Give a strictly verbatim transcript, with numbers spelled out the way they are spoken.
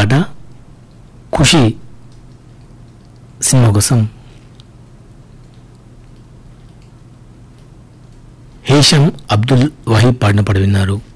పాట ఖుషి సినిమా కోసం హేషం అబ్దుల్ వహీబ్ పాడిన పాట విన్నారు.